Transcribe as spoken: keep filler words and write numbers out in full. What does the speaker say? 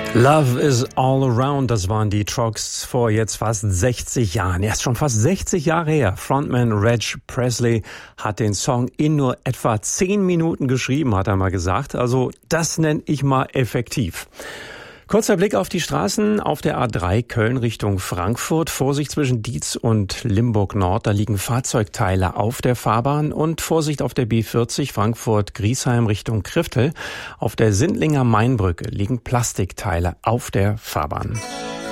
Love is all around, das waren die Trucks vor jetzt fast sechzig Jahren. Erst schon fast sechzig Jahre her. Frontman Reg Presley hat den Song in nur etwa zehn Minuten geschrieben, hat er mal gesagt. Also das nenne ich mal effektiv. Kurzer Blick auf die Straßen auf der A drei Köln Richtung Frankfurt. Vorsicht zwischen Dietz und Limburg Nord, da liegen Fahrzeugteile auf der Fahrbahn. Und Vorsicht auf der B vierzig Frankfurt-Griesheim Richtung Kriftel. Auf der Sindlinger Mainbrücke liegen Plastikteile auf der Fahrbahn.